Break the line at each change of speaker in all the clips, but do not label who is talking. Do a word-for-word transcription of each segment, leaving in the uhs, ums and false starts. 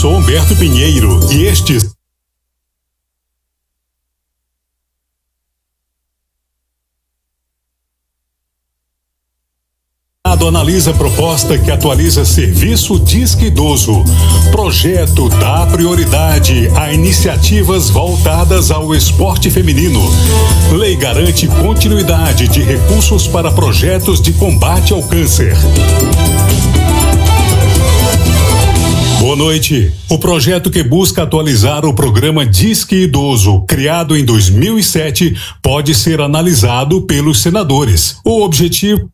sou Humberto Pinheiro e estes analisa proposta que atualiza serviço Disque Idoso. Projeto dá prioridade a iniciativas voltadas ao esporte feminino. Lei garante continuidade de recursos para projetos de combate ao câncer. Boa noite. O projeto que busca atualizar o programa Disque Idoso, criado em dois mil e sete, pode ser analisado pelos senadores. O objetivo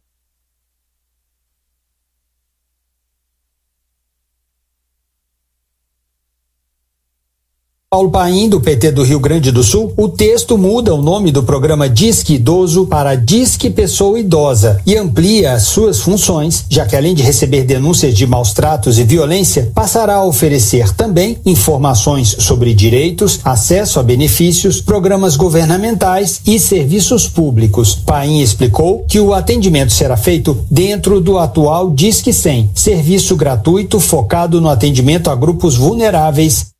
Paulo Paim, do P T do Rio Grande do Sul, o texto muda o nome do programa Disque Idoso para Disque Pessoa Idosa e amplia as suas funções, já que além de receber denúncias de maus tratos e violência, passará a oferecer também informações sobre direitos, acesso a benefícios, programas governamentais e serviços públicos. Paim explicou que o atendimento será feito dentro do atual Disque cem, serviço gratuito focado no atendimento a grupos vulneráveis.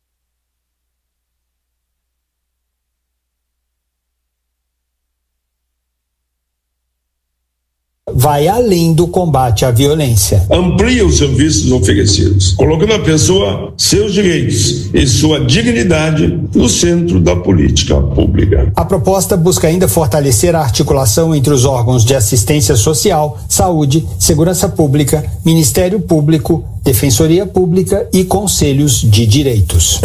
Vai além do combate à violência.
Amplia os serviços oferecidos, colocando a pessoa, seus direitos e sua dignidade no centro da política pública.
A proposta busca ainda fortalecer a articulação entre os órgãos de assistência social, saúde, segurança pública, Ministério Público, Defensoria Pública e Conselhos de Direitos.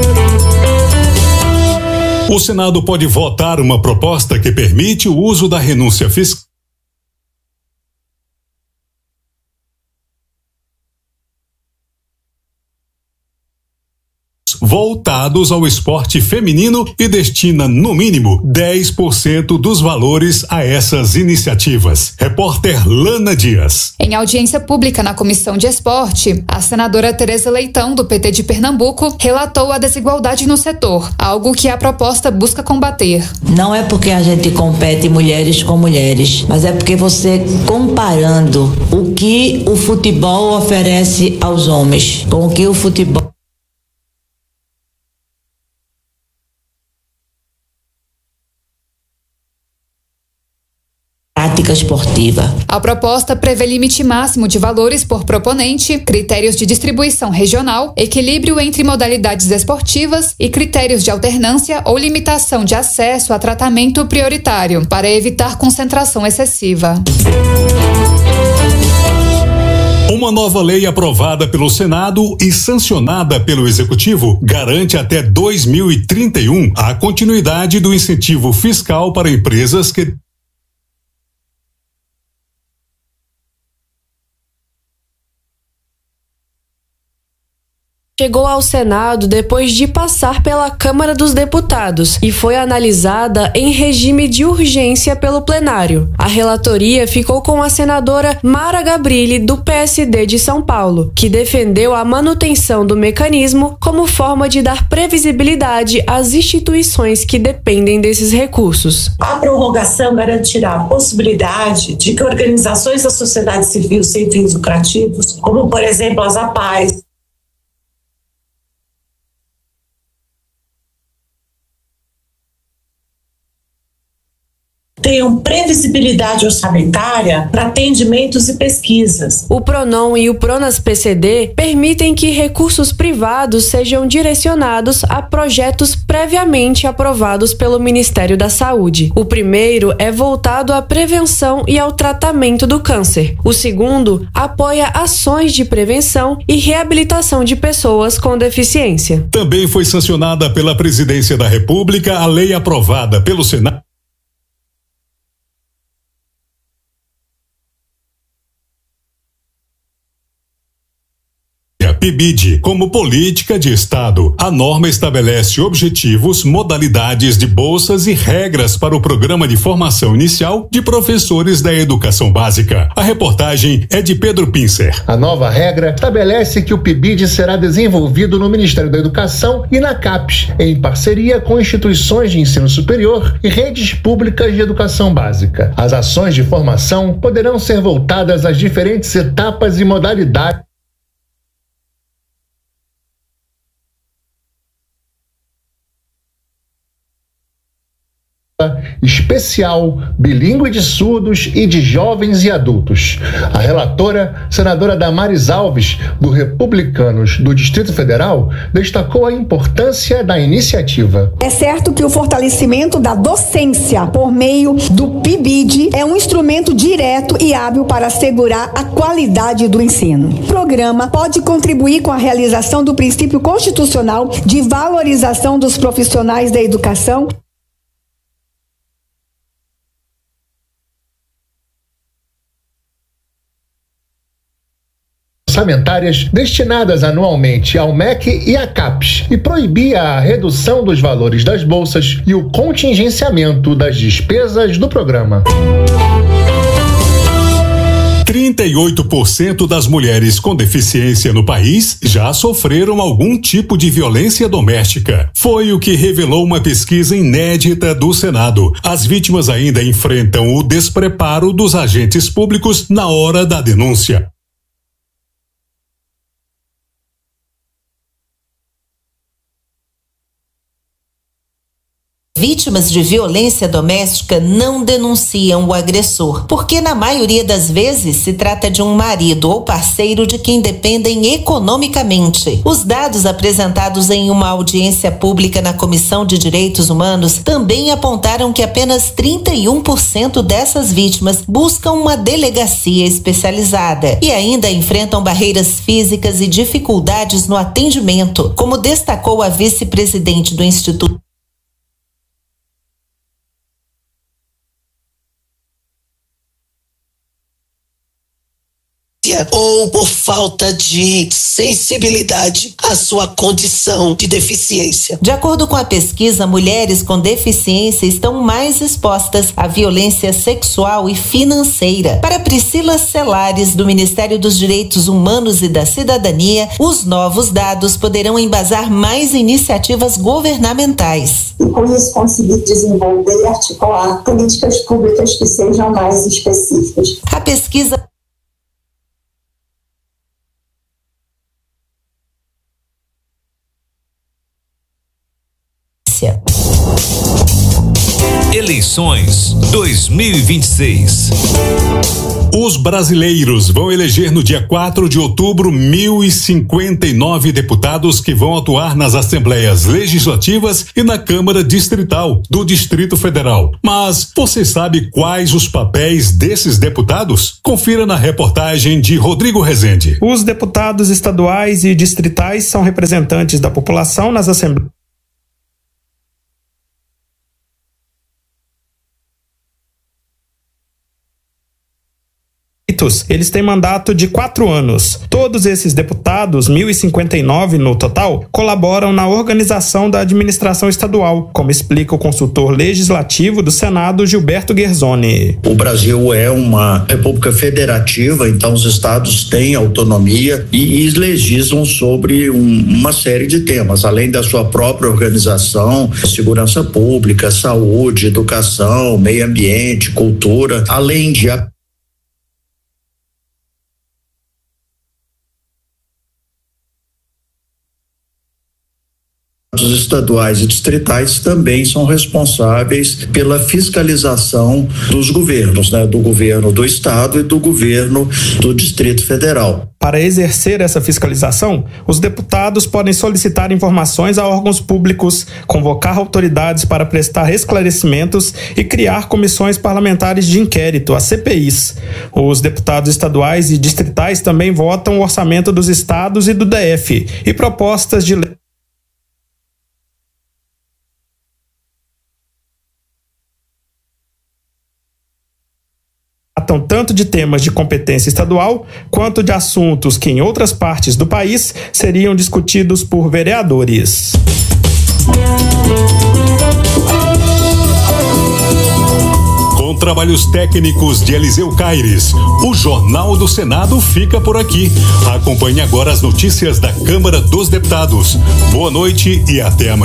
O Senado pode votar uma proposta que permite o uso da renúncia fiscal voltados ao esporte feminino e destina, no mínimo, dez por cento dos valores a essas iniciativas. Repórter Lana Dias.
Em audiência pública na Comissão de Esporte, a senadora Tereza Leitão, do P T de Pernambuco, relatou a desigualdade no setor, algo que a proposta busca combater.
Não é porque a gente compete mulheres com mulheres, mas é porque você comparando o que o futebol oferece aos homens com o que o futebol prática esportiva.
A proposta prevê limite máximo de valores por proponente, critérios de distribuição regional, equilíbrio entre modalidades esportivas e critérios de alternância ou limitação de acesso a tratamento prioritário, para evitar concentração excessiva.
Uma nova lei aprovada pelo Senado e sancionada pelo Executivo garante até dois mil e trinta e um a continuidade do incentivo fiscal para empresas que
chegou ao Senado depois de passar pela Câmara dos Deputados e foi analisada em regime de urgência pelo plenário. A relatoria ficou com a senadora Mara Gabrilli, do P S D de São Paulo, que defendeu a manutenção do mecanismo como forma de dar previsibilidade às instituições que dependem desses recursos.
A prorrogação garantirá a possibilidade de que organizações da sociedade civil sem fins lucrativos, como por exemplo as A P A Es, tenham previsibilidade orçamentária para atendimentos e pesquisas.
O Pronon e o Pronas-P C D permitem que recursos privados sejam direcionados a projetos previamente aprovados pelo Ministério da Saúde. O primeiro é voltado à prevenção e ao tratamento do câncer. O segundo apoia ações de prevenção e reabilitação de pessoas com deficiência.
Também foi sancionada pela Presidência da República a lei aprovada pelo Senado P I B I D como política de Estado. A norma estabelece objetivos, modalidades de bolsas e regras para o programa de formação inicial de professores da educação básica. A reportagem é de Pedro Pincer.
A nova regra estabelece que o P I B I D será desenvolvido no Ministério da Educação e na CAPES, em parceria com instituições de ensino superior e redes públicas de educação básica. As ações de formação poderão ser voltadas às diferentes etapas e modalidades especial, bilíngue de surdos e de jovens e adultos. A relatora, senadora Damares Alves, do Republicanos do Distrito Federal, destacou a importância da iniciativa.
É certo que o fortalecimento da docência por meio do P I B I D é um instrumento direto e hábil para assegurar a qualidade do ensino. O programa pode contribuir com a realização do princípio constitucional de valorização dos profissionais da educação.
Orçamentárias destinadas anualmente ao M E C e à CAPES e proibia a redução dos valores das bolsas e o contingenciamento das despesas do programa.
trinta e oito por cento das mulheres com deficiência no país já sofreram algum tipo de violência doméstica. Foi o que revelou uma pesquisa inédita do Senado. As vítimas ainda enfrentam o despreparo dos agentes públicos na hora da denúncia.
Vítimas de violência doméstica não denunciam o agressor, porque na maioria das vezes se trata de um marido ou parceiro de quem dependem economicamente. Os dados apresentados em uma audiência pública na Comissão de Direitos Humanos também apontaram que apenas trinta e um por cento dessas vítimas buscam uma delegacia especializada e ainda enfrentam barreiras físicas e dificuldades no atendimento, como destacou a vice-presidente do Instituto
ou por falta de sensibilidade à sua condição de deficiência.
De acordo com a pesquisa, mulheres com deficiência estão mais expostas à violência sexual e financeira. Para Priscila Celares, do Ministério dos Direitos Humanos e da Cidadania, os novos dados poderão embasar mais iniciativas governamentais.
E com isso conseguir desenvolver e articular políticas públicas que sejam mais específicas.
A pesquisa
Eleições dois mil e vinte e seis.
Os brasileiros vão eleger no dia quatro de outubro mil e cinquenta e nove deputados que vão atuar nas assembleias legislativas e na Câmara Distrital do Distrito Federal. Mas você sabe quais os papéis desses deputados? Confira na reportagem de Rodrigo Rezende.
Os deputados estaduais e distritais são representantes da população nas assembleias. Eles têm mandato de quatro anos. Todos esses deputados, mil e cinquenta e nove no total, colaboram na organização da administração estadual, como explica o consultor legislativo do Senado, Gilberto Guerzoni.
O Brasil é uma república federativa, então os estados têm autonomia e legislam sobre um, uma série de temas, além da sua própria organização, segurança pública, saúde, educação, meio ambiente, cultura, além de a Os estaduais e distritais também são responsáveis pela fiscalização dos governos, né? Do governo do estado e do governo do Distrito Federal.
Para exercer essa fiscalização, os deputados podem solicitar informações a órgãos públicos, convocar autoridades para prestar esclarecimentos e criar comissões parlamentares de inquérito, as C P Is. Os deputados estaduais e distritais também votam o orçamento dos estados e do D F e propostas de lei. Tratam tanto de temas de competência estadual quanto de assuntos que em outras partes do país seriam discutidos por vereadores.
Com trabalhos técnicos de Eliseu Caires, o Jornal do Senado fica por aqui. Acompanhe agora as notícias da Câmara dos Deputados. Boa noite e até amanhã.